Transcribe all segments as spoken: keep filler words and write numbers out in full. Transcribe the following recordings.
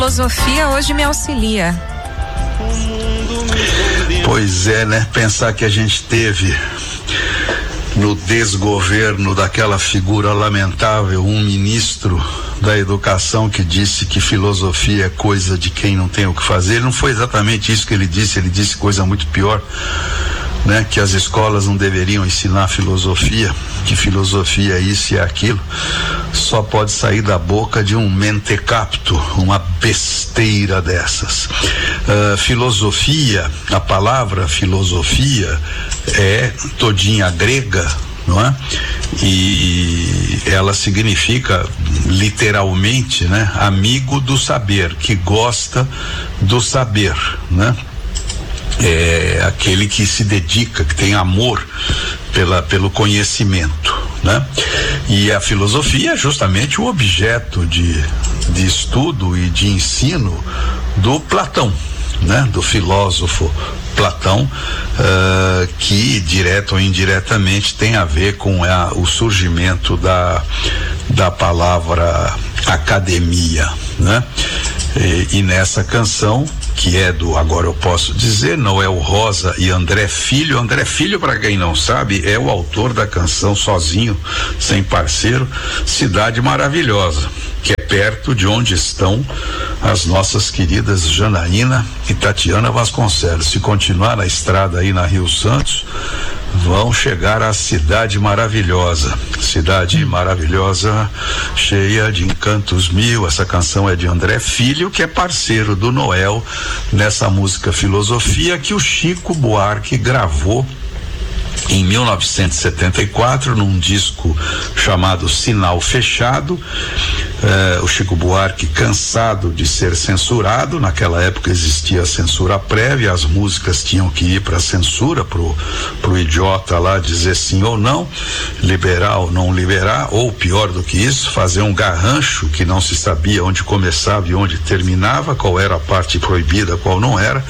Filosofia hoje me auxilia. Pois é, né? Pensar que a gente teve no desgoverno daquela figura lamentável um ministro da educação que disse que filosofia é coisa de quem não tem o que fazer. Não foi exatamente isso que ele disse, ele disse coisa muito pior, né? Que as escolas não deveriam ensinar filosofia, que filosofia é isso e é aquilo. Só pode sair da boca de um mentecapto, uma besteira dessas. Uh, filosofia, a palavra filosofia é todinha grega, não é? E ela significa literalmente, né, amigo do saber, que gosta do saber, né? É aquele que se dedica, que tem amor pela, pelo conhecimento, né? E a filosofia é justamente o objeto de, de estudo e de ensino do Platão, né? Do filósofo Platão, uh, que direto ou indiretamente tem a ver com a, o surgimento da, da palavra academia, né? E, e nessa canção, que é do Agora Eu Posso Dizer, Noel Rosa e André Filho. André Filho, para quem não sabe, é o autor da canção Sozinho, Sem Parceiro, Cidade Maravilhosa, que é perto de onde estão as nossas queridas Janaína e Tatiana Vasconcelos. Se continuar na estrada aí na Rio Santos, vão chegar à Cidade Maravilhosa. Cidade Maravilhosa, cheia de encantos mil. Essa canção é de André Filho, que é parceiro do Noel nessa música Filosofia, que o Chico Buarque gravou em mil novecentos e setenta e quatro, num disco chamado Sinal Fechado. Eh, o Chico Buarque, cansado de ser censurado, naquela época existia censura prévia, as músicas tinham que ir para censura, pro, pro idiota lá dizer sim ou não, liberar ou não liberar, ou pior do que isso, fazer um garrancho que não se sabia onde começava e onde terminava, qual era a parte proibida, qual não era.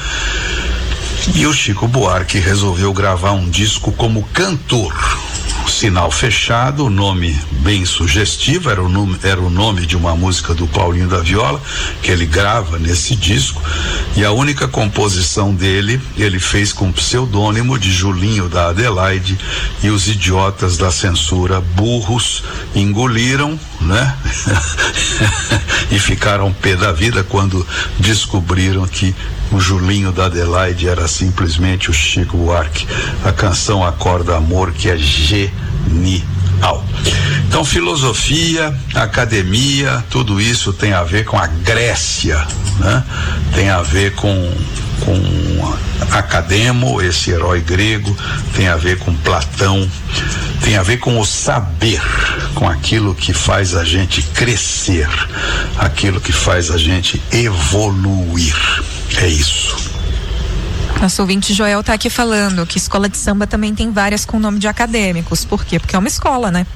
E o Chico Buarque resolveu gravar um disco como cantor. Sinal Fechado, o nome bem sugestivo, era o nome, era o nome de uma música do Paulinho da Viola, que ele grava nesse disco, e a única composição dele, ele fez com o pseudônimo de Julinho da Adelaide, e os idiotas da censura, burros, engoliram, né? E ficaram pé da vida quando descobriram que o Julinho da Adelaide era simplesmente o Chico Buarque. A canção Acorda Amor, que é genial. Então, filosofia, academia, tudo isso tem a ver com a Grécia, né? Tem a ver com com Academo, esse herói grego, tem a ver com Platão, tem a ver com o saber, com aquilo que faz a gente crescer, aquilo que faz a gente evoluir. É isso. Nosso ouvinte Joel tá aqui falando que escola de samba também tem várias com nome de acadêmicos. Por quê? Porque é uma escola, né?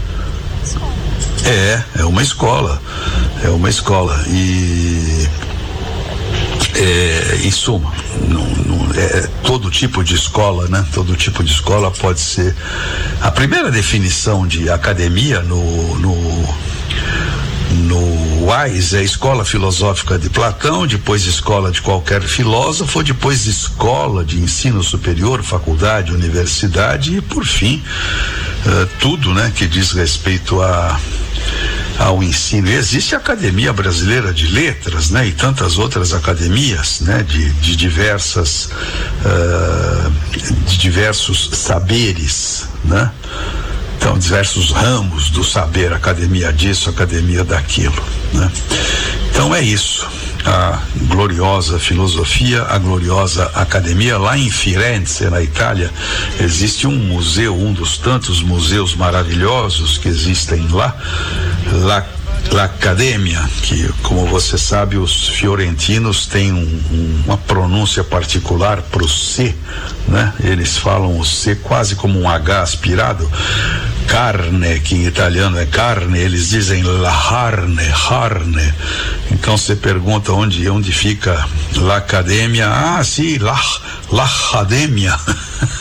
É, é uma escola. É uma escola. E é, em suma, não, não, é todo tipo de escola, né? Todo tipo de escola pode ser. A primeira definição de academia no, no no U A S é Escola Filosófica de Platão, depois escola de qualquer filósofo, depois escola de ensino superior, faculdade, universidade e por fim uh, tudo, né, que diz respeito a ao ensino. E existe a Academia Brasileira de Letras, né, e tantas outras academias, né, de, de diversas uh, de diversos saberes, né? Então, diversos ramos do saber, academia disso, academia daquilo, né? Então é isso, a gloriosa filosofia, a gloriosa academia. Lá em Firenze, na Itália, existe um museu, um dos tantos museus maravilhosos que existem lá, La L'Accademia, que, como você sabe, os fiorentinos têm um, um, uma pronúncia particular para o C, né? Eles falam o C quase como um H aspirado. Carne, que em italiano é carne, eles dizem L'Arne, Harne. Então você pergunta onde, onde fica L'Accademia. Ah, sim, L'Accademia.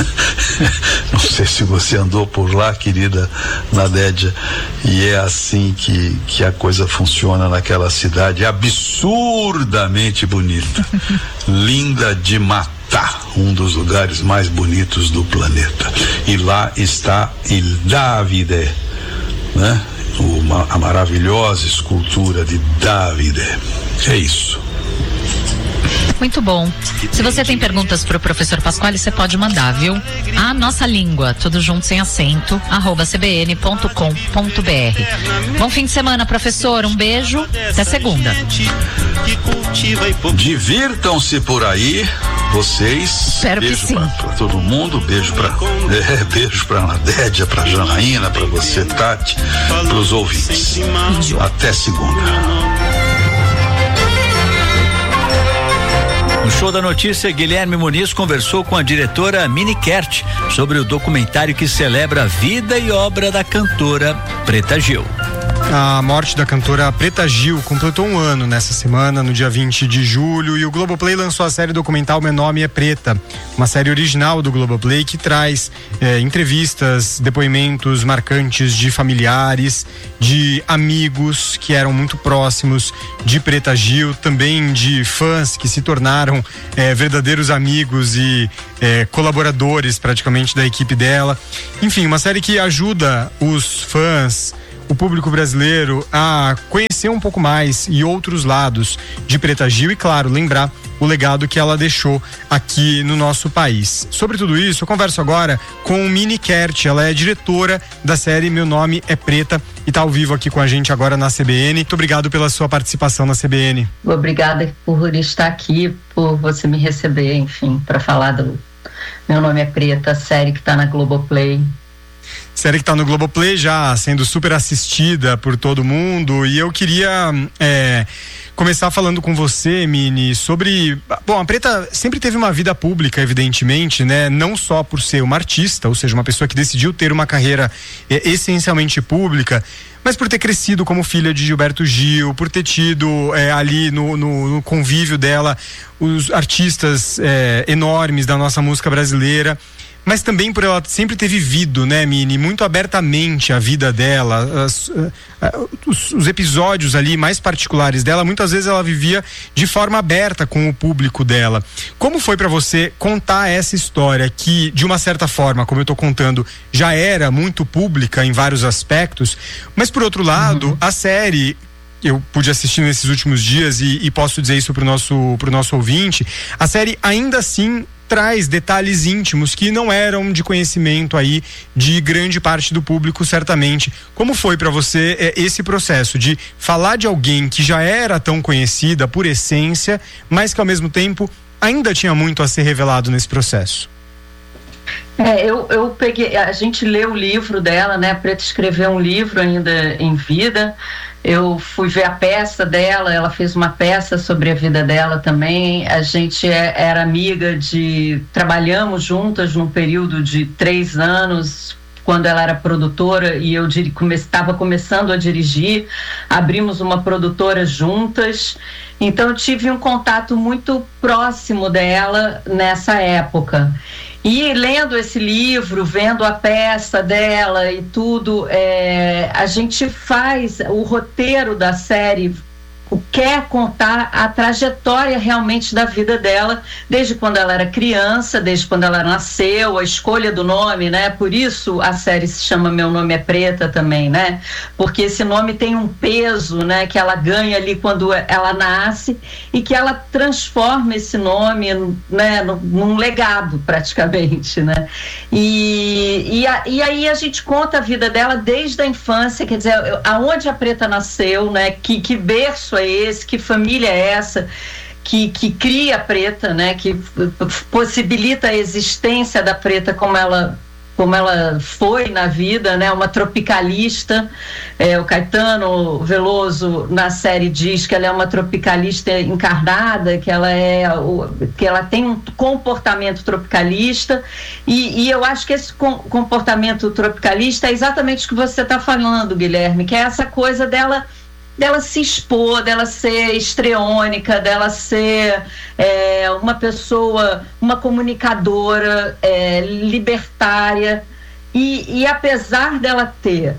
Não sei se você andou por lá, querida Nadédia, e é assim que, que a coisa funciona naquela cidade absurdamente bonita, linda de matar, um dos lugares mais bonitos do planeta. E lá está Il Davide, né? Uma, a maravilhosa escultura de Davide. É isso. Muito bom. Se você tem perguntas para o professor Pasquale, você pode mandar, viu? A nossa língua, tudo junto sem acento, arroba c b n ponto com ponto b r. Bom fim de semana, professor. Um beijo. Até segunda. Divirtam-se por aí, vocês. Espero beijo que sim. Pra, pra todo mundo, beijo pra, é, beijo pra Nadédia, pra Janaína, pra você, Tati, pros ouvintes. Até segunda. No Show da Notícia, Guilherme Muniz conversou com a diretora Mini Kert sobre o documentário que celebra a vida e obra da cantora Preta Gil. A morte da cantora Preta Gil completou um ano nessa semana, no dia vinte de julho, e o Globoplay lançou a série documental Meu Nome é Preta, uma série original do Globoplay que traz é, entrevistas, depoimentos marcantes de familiares, de amigos que eram muito próximos de Preta Gil, também de fãs que se tornaram é, verdadeiros amigos e é, colaboradores praticamente da equipe dela. Enfim, uma série que ajuda os fãs, o público brasileiro, a conhecer um pouco mais e outros lados de Preta Gil e, claro, lembrar o legado que ela deixou aqui no nosso país. Sobre tudo isso, eu converso agora com Mini Kert. Ela é diretora da série Meu Nome é Preta e está ao vivo aqui com a gente agora na C B N. Muito obrigado pela sua participação na C B N. Obrigada por estar aqui, por você me receber, enfim, para falar do Meu Nome é Preta, a série que está na Globoplay. Série que está no Globoplay, já sendo super assistida por todo mundo, e eu queria é, começar falando com você, Mini, sobre... Bom, a Preta sempre teve uma vida pública, evidentemente, né? Não só por ser uma artista, ou seja, uma pessoa que decidiu ter uma carreira é, essencialmente pública, mas por ter crescido como filha de Gilberto Gil, por ter tido é, ali no, no, no convívio dela os artistas é, enormes da nossa música brasileira, mas também por ela sempre ter vivido, né, Mini, muito abertamente a vida dela, as, os, os episódios ali mais particulares dela, muitas vezes ela vivia de forma aberta com o público dela. Como foi para você contar essa história que, de uma certa forma, como eu tô contando, já era muito pública em vários aspectos, mas por outro lado, uhum. a série... eu pude assistir nesses últimos dias e, e posso dizer isso pro nosso, pro nosso ouvinte, a série ainda assim traz detalhes íntimos que não eram de conhecimento aí de grande parte do público, certamente. Como foi para você é, esse processo de falar de alguém que já era tão conhecida por essência, mas que ao mesmo tempo ainda tinha muito a ser revelado nesse processo? É, eu, eu peguei, a gente leu o livro dela, né? A Preta escreveu um livro ainda em vida. Eu fui ver a peça dela, ela fez uma peça sobre a vida dela também. A gente é, era amiga de... Trabalhamos juntas num período de três anos, quando ela era produtora e eu estava come, começando a dirigir. Abrimos uma produtora juntas. Então eu tive um contato muito próximo dela nessa época. E lendo esse livro, vendo a peça dela e tudo, é, a gente faz o roteiro da série, quer contar a trajetória realmente da vida dela, desde quando ela era criança, desde quando ela nasceu, a escolha do nome, né? Por isso a série se chama Meu Nome é Preta também, né? Porque esse nome tem um peso, né? Que ela ganha ali quando ela nasce e que ela transforma esse nome, né? Num legado praticamente, né? E, e, a, e aí a gente conta a vida dela desde a infância, quer dizer, aonde a Preta nasceu, né? Que, que berço é esse, que família é essa que, que cria a Preta, né, que possibilita a existência da Preta como ela, como ela foi na vida, né, uma tropicalista. É, o Caetano Veloso na série diz que ela é uma tropicalista encarnada, que ela, é, que ela tem um comportamento tropicalista, e, e eu acho que esse com, comportamento tropicalista é exatamente o que você está falando, Guilherme, que é essa coisa dela dela se expor, dela ser estreônica, dela ser é, uma pessoa, uma comunicadora é, libertária. E, e apesar dela ter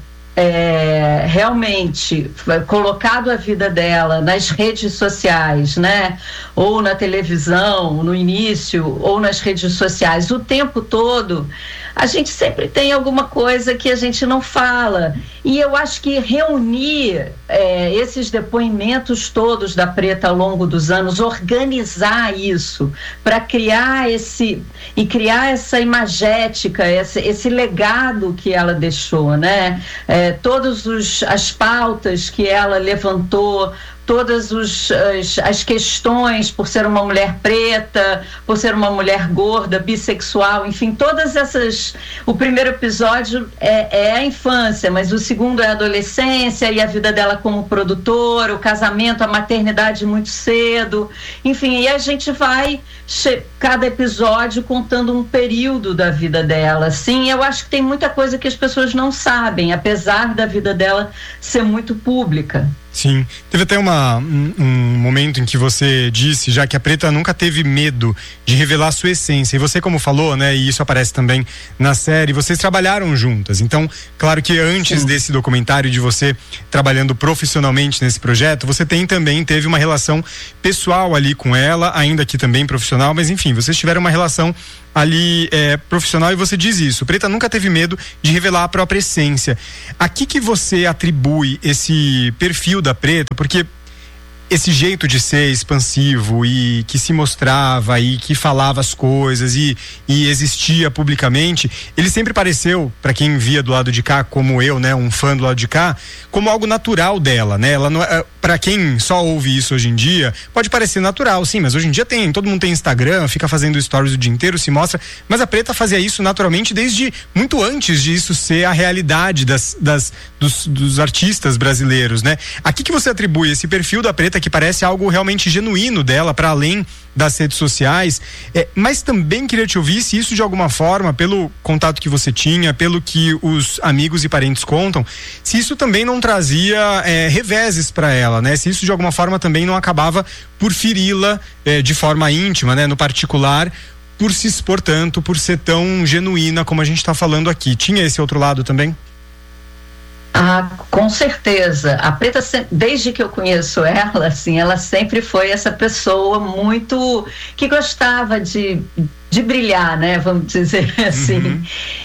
é, realmente colocado a vida dela nas redes sociais, né? Ou na televisão, no início, ou nas redes sociais, o tempo todo, a gente sempre tem alguma coisa que a gente não fala. E eu acho que reunir é, esses depoimentos todos da Preta ao longo dos anos, organizar isso para criar esse e criar essa imagética, esse, esse legado que ela deixou, né? É, todas os, as pautas que ela levantou, todas os, as, as questões por ser uma mulher preta, por ser uma mulher gorda, bissexual, enfim, todas essas... O primeiro episódio é, é a infância, mas o segundo é a adolescência e a vida dela como produtora, o casamento, a maternidade muito cedo, enfim, e a gente vai, cada episódio, contando um período da vida dela. Sim, eu acho que tem muita coisa que as pessoas não sabem, apesar da vida dela ser muito pública. Sim, teve até uma, um, um momento em que você disse já que a Preta nunca teve medo de revelar a sua essência, e você, como falou, né, e isso aparece também na série, vocês trabalharam juntas, então claro que antes Sim. desse documentário, de você trabalhando profissionalmente nesse projeto, você tem também teve uma relação pessoal ali com ela, ainda que também profissional, mas enfim, vocês tiveram uma relação ali é, profissional, e você diz isso, Preta nunca teve medo de revelar a própria essência. A que que você atribui esse perfil da Preta? Porque esse jeito de ser expansivo e que se mostrava e que falava as coisas e, e existia publicamente, ele sempre pareceu, para quem via do lado de cá, como eu, né, um fã do lado de cá, como algo natural dela, né? Ela não, para quem só ouve isso hoje em dia, pode parecer natural, sim, mas hoje em dia tem, todo mundo tem Instagram, fica fazendo stories o dia inteiro, se mostra, mas a Preta fazia isso naturalmente desde muito antes de isso ser a realidade das, das, dos, dos artistas brasileiros, né? A que que você atribui esse perfil da Preta, que parece algo realmente genuíno dela, para além das redes sociais, é, mas também queria te ouvir se isso de alguma forma, pelo contato que você tinha, pelo que os amigos e parentes contam, se isso também não trazia é, reveses para ela, né? Se isso de alguma forma também não acabava por feri-la é, de forma íntima, né? No particular, por se expor tanto, por ser tão genuína como a gente está falando aqui. Tinha esse outro lado também? Ah, com certeza. A Preta, desde que eu conheço ela, assim, ela sempre foi essa pessoa muito que gostava de, de brilhar, né? Vamos dizer assim. Uhum.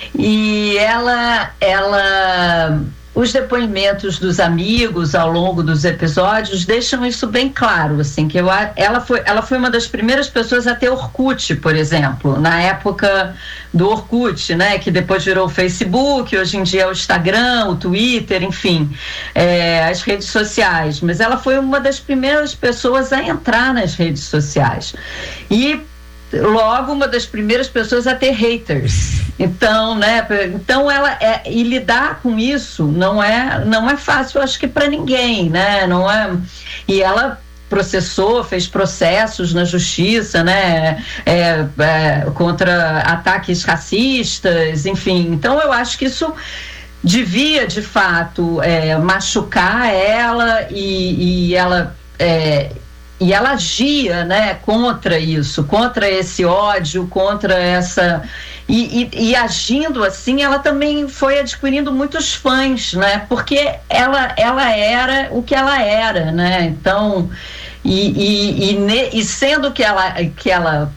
E ela, ela, os depoimentos dos amigos ao longo dos episódios deixam isso bem claro, assim, que eu, ela foi, ela foi uma das primeiras pessoas a ter Orkut, por exemplo, na época do Orkut, né, que depois virou o Facebook, hoje em dia é o Instagram, o Twitter, enfim, é, as redes sociais, mas ela foi uma das primeiras pessoas a entrar nas redes sociais e logo uma das primeiras pessoas a ter haters. Então, né, então ela é, e lidar com isso não é, não é fácil, acho que para ninguém, né, não é, e ela processou, fez processos na justiça, né, é, é, contra ataques racistas, enfim. Então eu acho que isso devia, de fato, é, machucar ela e, e ela é, e ela agia, né, contra isso, contra esse ódio, contra essa... E, e, e agindo assim, ela também foi adquirindo muitos fãs, né, porque ela, ela era o que ela era, né, então... E, e, e, ne, e sendo que ela, que ela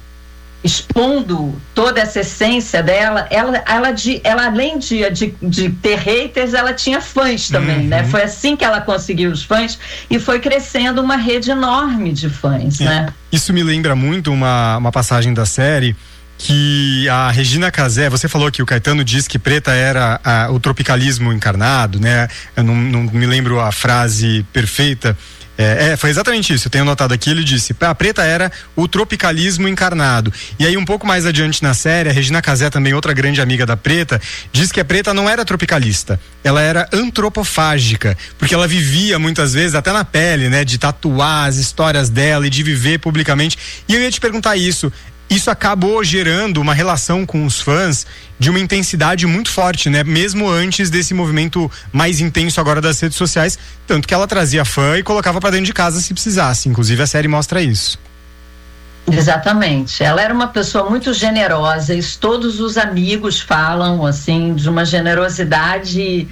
expondo toda essa essência dela, ela, ela, de, ela além de, de, de ter haters, ela tinha fãs também, uhum. né? Foi assim que ela conseguiu os fãs e foi crescendo uma rede enorme de fãs, é. né? Isso me lembra muito uma, uma passagem da série que a Regina Casé, você falou que o Caetano disse que Preta era a, o tropicalismo encarnado, né? Eu não, não me lembro a frase perfeita. É, é, foi exatamente isso, eu tenho notado aqui, ele disse, a Preta era o tropicalismo encarnado. E aí um pouco mais adiante na série, a Regina Casé, também outra grande amiga da Preta, diz que a Preta não era tropicalista, ela era antropofágica, porque ela vivia muitas vezes até na pele, né, de tatuar as histórias dela e de viver publicamente. E eu ia te perguntar isso, isso acabou gerando uma relação com os fãs de uma intensidade muito forte, né? Mesmo antes desse movimento mais intenso agora das redes sociais, tanto que ela trazia fã e colocava pra dentro de casa se precisasse. Inclusive a série mostra isso. Exatamente, ela era uma pessoa muito generosa, isso todos os amigos falam, assim, de uma generosidade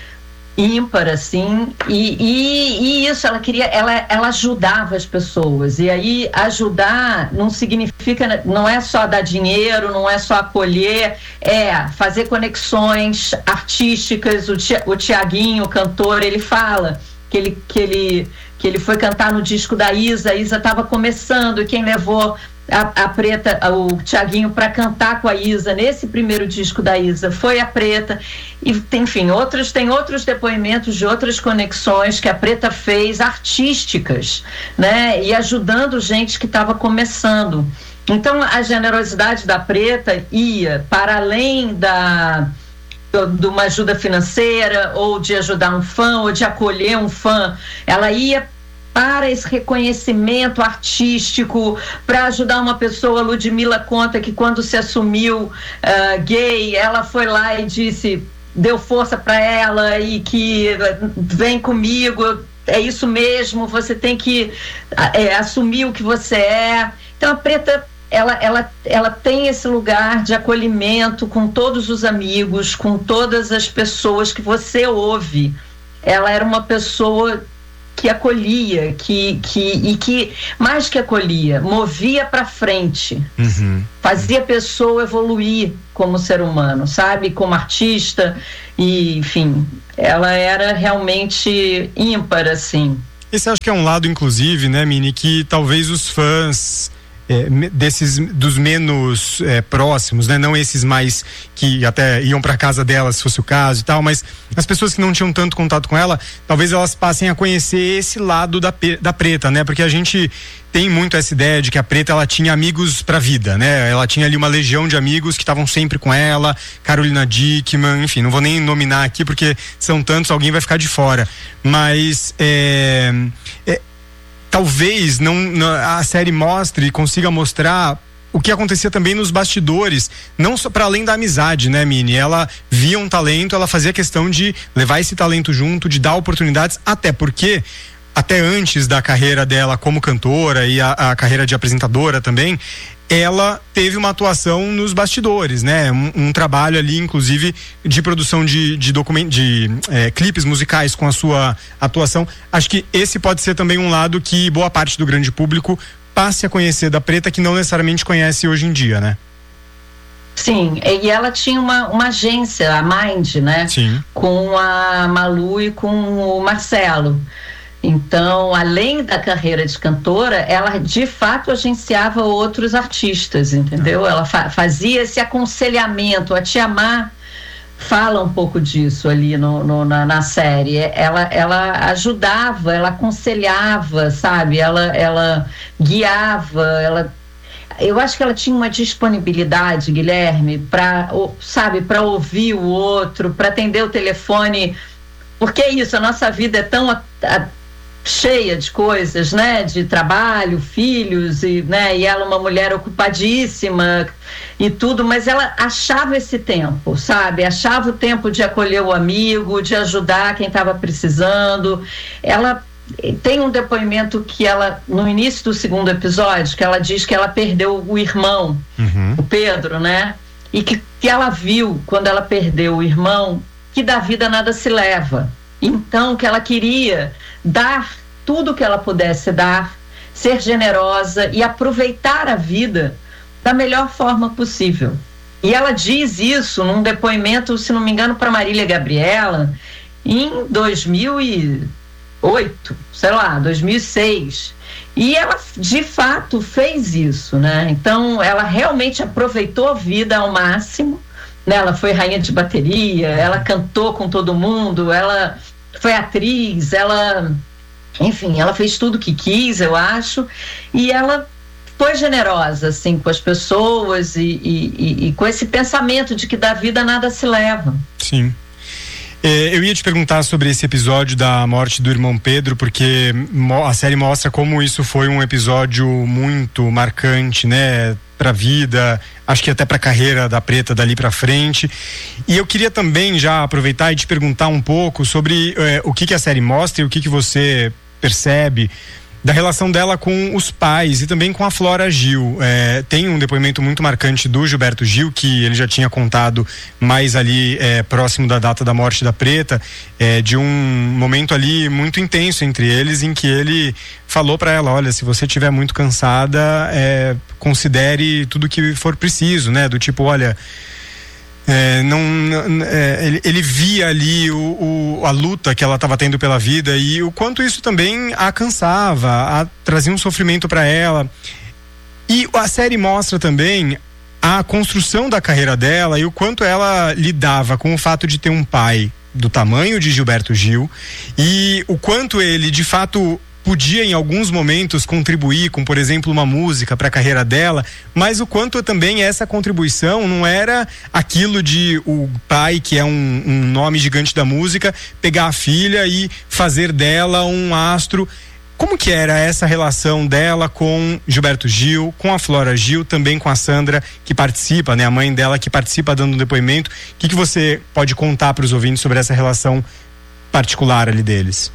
ímpar, assim, e, e, e isso, ela queria, ela, ela ajudava as pessoas, e aí ajudar não significa, não é só dar dinheiro, não é só acolher, é fazer conexões artísticas. O, Tia, o Tiaguinho, o cantor, ele fala que ele, que ele que ele foi cantar no disco da Isa, a Isa estava começando, e quem levou a, a Preta, o Tiaguinho, para cantar com a Isa nesse primeiro disco da Isa foi a Preta. E enfim, outros, tem outros depoimentos de outras conexões que a Preta fez, artísticas, né, e ajudando gente que estava começando. Então a generosidade da Preta ia para além da de uma ajuda financeira, ou de ajudar um fã, ou de acolher um fã. Ela ia para esse reconhecimento artístico, para ajudar uma pessoa. Ludmilla conta que quando se assumiu uh, gay, ela foi lá e disse, deu força para ela, e que vem comigo, é isso mesmo, você tem que é, assumir o que você é. Então a Preta, Ela, ela, ela tem esse lugar de acolhimento com todos os amigos, com todas as pessoas que você ouve. Ela era uma pessoa que acolhia, que, que, e que, mais que acolhia, movia para frente, uhum. fazia a pessoa evoluir como ser humano, sabe? Como artista, e, enfim, ela era realmente ímpar, assim. Esse acho que é um lado, inclusive, né, Mini, que talvez os fãs... É, desses dos menos é, próximos, né? Não esses mais que até iam para casa dela se fosse o caso e tal, mas as pessoas que não tinham tanto contato com ela, talvez elas passem a conhecer esse lado da, da Preta, né? Porque a gente tem muito essa ideia de que a Preta, ela tinha amigos pra vida, né? Ela tinha ali uma legião de amigos que estavam sempre com ela, Carolina Dickman, enfim, não vou nem nominar aqui porque são tantos, alguém vai ficar de fora, mas é, é talvez não, não, a série mostre e consiga mostrar o que acontecia também nos bastidores, não só para além da amizade, né, Mini? Ela via um talento, ela fazia questão de levar esse talento junto, de dar oportunidades, até porque até antes da carreira dela como cantora e a, a carreira de apresentadora também, ela teve uma atuação nos bastidores, né? Um, um trabalho ali, inclusive, de produção de, de, document, de é, clipes musicais com a sua atuação. Acho que esse pode ser também um lado que boa parte do grande público passe a conhecer da Preta, que não necessariamente conhece hoje em dia, né? Sim, e ela tinha uma, uma agência, a Mind, né? Sim. Com a Malu e com o Marcelo. Então, além da carreira de cantora, ela de fato agenciava outros artistas, entendeu? Ela fa- fazia esse aconselhamento. A Tia Má fala um pouco disso ali no, no, na, na série. Ela, ela ajudava, ela aconselhava, sabe? Ela, ela guiava, ela... Eu acho que ela tinha uma disponibilidade, Guilherme, para, sabe, para ouvir o outro, para atender o telefone. Porque é isso, a nossa vida é tão... A, a, cheia de coisas, né, de trabalho, filhos, e, né, e ela uma mulher ocupadíssima e tudo, mas ela achava esse tempo, sabe, achava o tempo de acolher o amigo, de ajudar quem estava precisando. Ela tem um depoimento que ela, no início do segundo episódio, que ela diz que ela perdeu o irmão, uhum. o Pedro, né, e que, que ela viu, quando ela perdeu o irmão, que da vida nada se leva. Então, que ela queria dar tudo que ela pudesse dar, ser generosa e aproveitar a vida da melhor forma possível. E ela diz isso num depoimento, se não me engano, para Marília Gabriela, em dois mil e oito, sei lá, dois mil e seis. E ela, de fato, fez isso, né? Então, ela realmente aproveitou a vida ao máximo, né? Ela foi rainha de bateria, ela cantou com todo mundo, ela... foi atriz, ela, enfim, ela fez tudo que quis, eu acho, e ela foi generosa, assim, com as pessoas e, e, e, e com esse pensamento de que da vida nada se leva. Sim. É, eu ia te perguntar sobre esse episódio da morte do irmão Pedro, porque a série mostra como isso foi um episódio muito marcante, né? para a vida, acho que até para a carreira da Preta dali para frente. E eu queria também já aproveitar e te perguntar um pouco sobre eh, o que que a série mostra e o que que você percebe da relação dela com os pais e também com a Flora Gil. É, tem um depoimento muito marcante do Gilberto Gil, que ele já tinha contado mais ali é, próximo da data da morte da Preta, é, de um momento ali muito intenso entre eles, em que ele falou para ela: olha, se você estiver muito cansada, é, considere tudo que for preciso, né? Do tipo, olha, É, não, é, ele, ele via ali o, o, a luta que ela estava tendo pela vida e o quanto isso também a cansava, a, trazia um sofrimento para ela. E a série mostra também a construção da carreira dela e o quanto ela lidava com o fato de ter um pai do tamanho de Gilberto Gil e o quanto ele de fato podia em alguns momentos contribuir com, por exemplo, uma música para a carreira dela, mas o quanto também essa contribuição não era aquilo de o pai, que é um, um nome gigante da música, pegar a filha e fazer dela um astro. Como que era essa relação dela com Gilberto Gil, com a Flora Gil, também com a Sandra, que participa, né, a mãe dela que participa dando um depoimento? O que que você pode contar para os ouvintes sobre essa relação particular ali deles?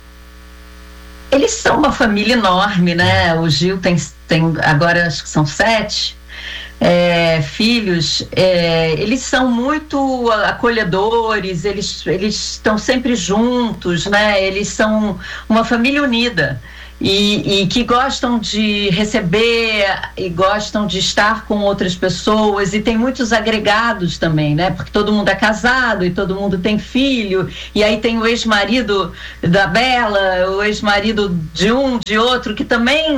Eles são uma família enorme, né? O Gil tem, tem agora acho que são sete é, filhos. É, eles são muito acolhedores, eles eles estão sempre juntos, né? Eles são uma família unida. E, e que gostam de receber e gostam de estar com outras pessoas, e tem muitos agregados também, né? Porque todo mundo é casado e todo mundo tem filho, e aí tem o ex-marido da Bela, o ex-marido de um, de outro, que também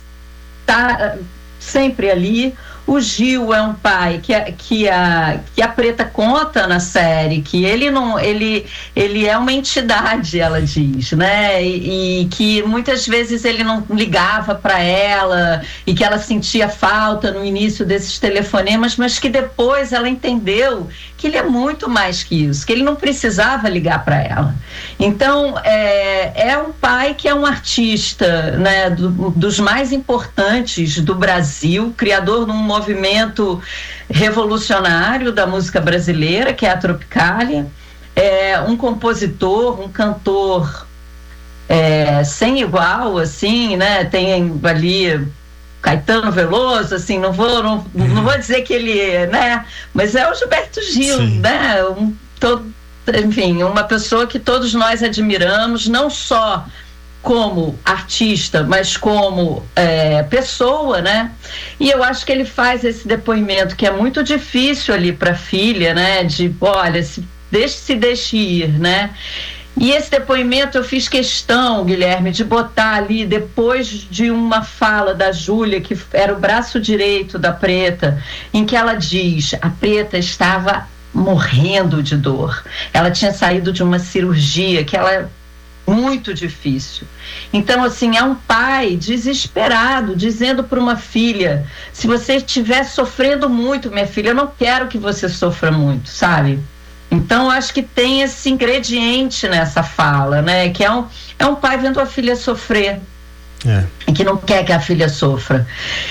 está sempre ali. O Gil é um pai que a, que a, que a Preta conta na série, que ele não, ele, ele é uma entidade, ela diz, né? E, e que muitas vezes ele não ligava para ela e que ela sentia falta no início desses telefonemas, mas que depois ela entendeu que ele é muito mais que isso, que ele não precisava ligar para ela. Então, é, é um pai que é um artista, né, do, dos mais importantes do Brasil, criador de um movimento revolucionário da música brasileira, que é a Tropicália, é um compositor, um cantor é, sem igual, assim, né, tem ali Caetano Veloso, assim, não vou, não, não vou dizer que ele é, né, mas é o Gilberto Gil, sim, né, um, todo, enfim, uma pessoa que todos nós admiramos, não só como artista, mas como é, pessoa, né? E eu acho que ele faz esse depoimento que é muito difícil ali para a filha, né? De, olha, se deixe, se deixe ir, né? E esse depoimento eu fiz questão, Guilherme, de botar ali, depois de uma fala da Júlia, que era o braço direito da Preta, em que ela diz: a Preta estava morrendo de dor. Ela tinha saído de uma cirurgia que ela muito difícil. Então, assim, é um pai desesperado, dizendo para uma filha: se você estiver sofrendo muito, minha filha, eu não quero que você sofra muito, sabe? Então, acho que tem esse ingrediente nessa fala, né? Que é um, é um pai vendo a filha sofrer. É. E que não quer que a filha sofra.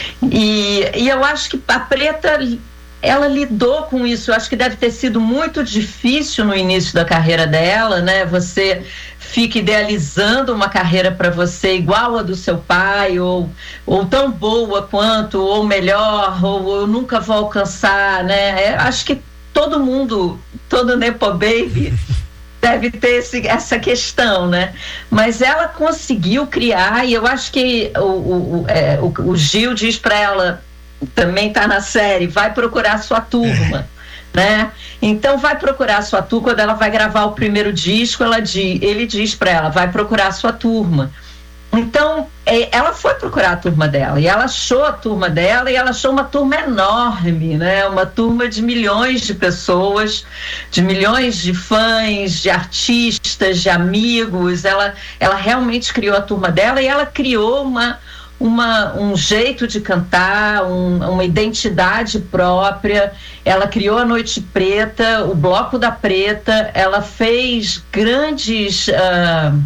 E, e eu acho que a Preta, ela lidou com isso. Eu acho que deve ter sido muito difícil no início da carreira dela, né? Você fica idealizando uma carreira para você igual a do seu pai, ou, ou tão boa quanto, ou melhor, ou eu nunca vou alcançar, né? É, acho que todo mundo, todo Nepo Baby deve ter esse, essa questão, né? Mas ela conseguiu criar, e eu acho que o, o, é, o, o Gil diz para ela, também tá na série, vai procurar sua turma, né? Então vai procurar sua turma. Quando ela vai gravar o primeiro disco, ela diz, ele diz para ela, vai procurar sua turma. Então é, ela foi procurar a turma dela, e ela achou a turma dela, e ela achou uma turma enorme, né? Uma turma de milhões de pessoas, de milhões de fãs, de artistas, de amigos. Ela, ela realmente criou a turma dela, e ela criou uma Uma, um jeito de cantar, um, uma identidade própria. Ela criou a Noite Preta, o Bloco da Preta. Ela fez grandes uh,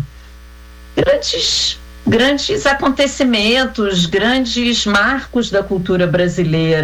grandes grandes acontecimentos, grandes marcos da cultura brasileira,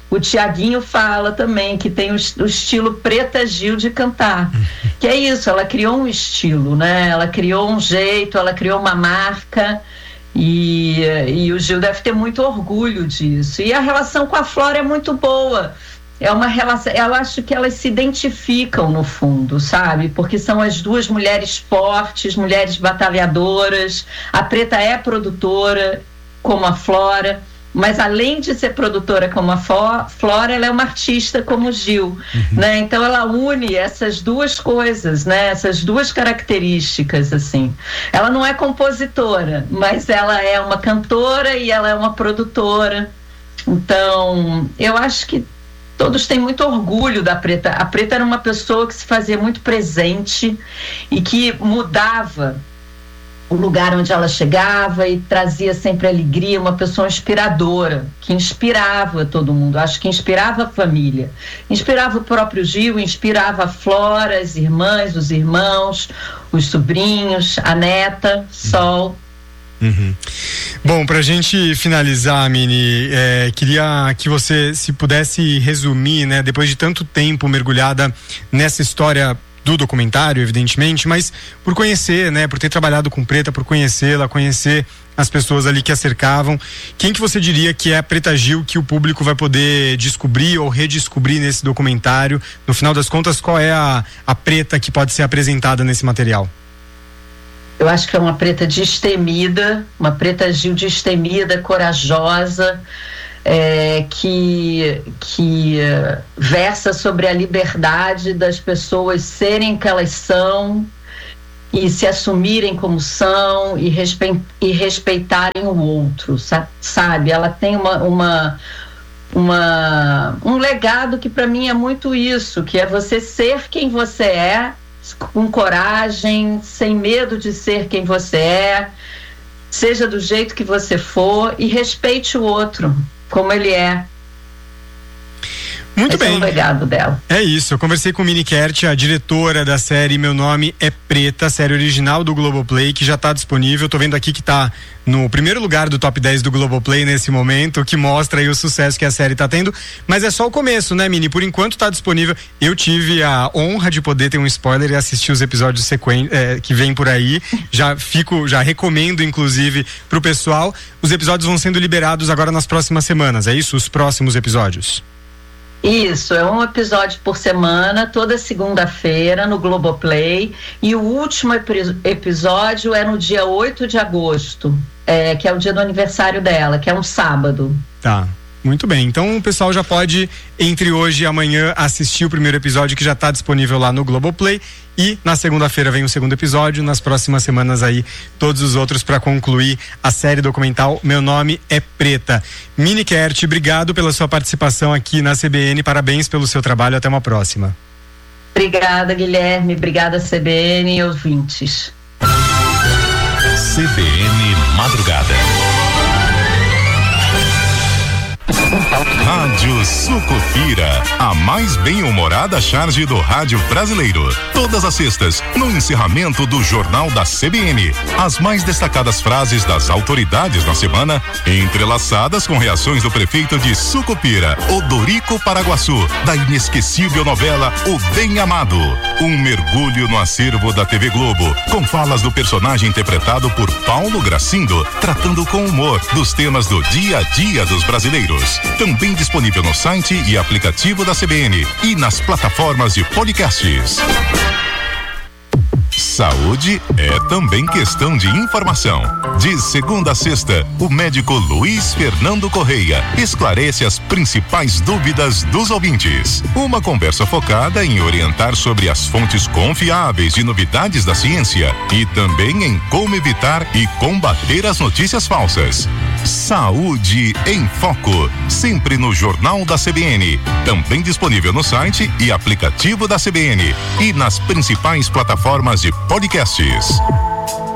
O Tiaguinho fala também que tem o, o estilo Preta Gil de cantar, que é isso, ela criou um estilo, né? Ela criou um jeito, ela criou uma marca e, e o Gil deve ter muito orgulho disso. E a relação com a Flora é muito boa. É uma relação, eu acho que elas se identificam no fundo, sabe? Porque são as duas mulheres fortes, mulheres batalhadoras. A Preta é produtora, como a Flora, mas além de ser produtora como a Flora, ela é uma artista como o Gil, uhum. né? Então ela une essas duas coisas, né? Essas duas características, assim. Ela não é compositora, mas ela é uma cantora e ela é uma produtora. Então, eu acho que todos têm muito orgulho da Preta. A Preta era uma pessoa que se fazia muito presente e que mudava o lugar onde ela chegava e trazia sempre alegria, uma pessoa inspiradora, que inspirava todo mundo. Acho que inspirava a família, inspirava o próprio Gil, inspirava a Flora, as irmãs, os irmãos, os sobrinhos, a neta, Sol. Uhum. Bom, pra gente finalizar, Mini, é, queria que você, se pudesse resumir, né, depois de tanto tempo mergulhada nessa história do documentário, evidentemente, mas por conhecer, né, por ter trabalhado com Preta, por conhecê-la, conhecer as pessoas ali que a cercavam, quem que você diria que é a Preta Gil que o público vai poder descobrir ou redescobrir nesse documentário? No final das contas, qual é a, a Preta que pode ser apresentada nesse material? Eu acho que é uma Preta destemida, uma Preta Gil destemida, corajosa, é, que, que uh, versa sobre a liberdade das pessoas serem o que elas são e se assumirem como são e, respe- e respeitarem o outro, sabe? Ela tem uma, uma, uma, um legado que para mim é muito isso, que é você ser quem você é, com coragem, sem medo de ser quem você é, seja do jeito que você for e respeite o outro como ele é. Muito Esse bem. É o legado dela. É isso, eu conversei com Mini Kert, a diretora da série Meu Nome é Preta, série original do Globoplay, que já está disponível. Tô vendo aqui que está no primeiro lugar do top dez do Globoplay nesse momento, que mostra aí o sucesso que a série está tendo. Mas é só o começo, né, Mini? Por enquanto está disponível. Eu tive a honra de poder ter um spoiler e assistir os episódios sequen- é, que vem por aí. Já fico, já recomendo, inclusive, pro pessoal. Os episódios vão sendo liberados agora nas próximas semanas, é isso? Os próximos episódios? Isso, é um episódio por semana, toda segunda-feira no Globoplay, e o último epi- episódio é no dia oito de agosto, é, que é o dia do aniversário dela, que é um sábado. Tá. Muito bem, então o pessoal já pode, entre hoje e amanhã, assistir o primeiro episódio que já está disponível lá no Globoplay, e na segunda-feira vem o segundo episódio, nas próximas semanas aí todos os outros para concluir a série documental Meu Nome é Preta. Mini Kert, obrigado pela sua participação aqui na C B N, parabéns pelo seu trabalho, até uma próxima. Obrigada, Guilherme, obrigada C B N e ouvintes. C B N Madrugada. Rádio Sucupira, a mais bem-humorada charge do rádio brasileiro. Todas as sextas, no encerramento do Jornal da C B N, as mais destacadas frases das autoridades na semana, entrelaçadas com reações do prefeito de Sucupira, Odorico Paraguaçu, da inesquecível novela O Bem Amado. Um mergulho no acervo da T V Globo, com falas do personagem interpretado por Paulo Gracindo, tratando com humor dos temas do dia a dia dos brasileiros. Também disponível no site e aplicativo da C B N e nas plataformas de podcasts. Saúde é também questão de informação. De segunda a sexta, o médico Luiz Fernando Correia esclarece as principais dúvidas dos ouvintes. Uma conversa focada em orientar sobre as fontes confiáveis de novidades da ciência e também em como evitar e combater as notícias falsas. Saúde em Foco, sempre no Jornal da C B N. Também disponível no site e aplicativo da C B N e nas principais plataformas de podcasts.